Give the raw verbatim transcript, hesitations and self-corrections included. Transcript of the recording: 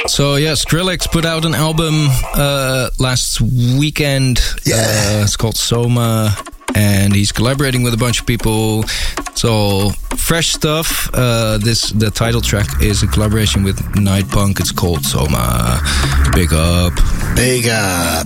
So yeah, Skrillex put out an album uh, last weekend. Yeah. Uh, it's called Soma, and he's collaborating with a bunch of people. It's all fresh stuff. Uh, this the title track is a collaboration with Night Punk. It's called Soma. Big up. Big up.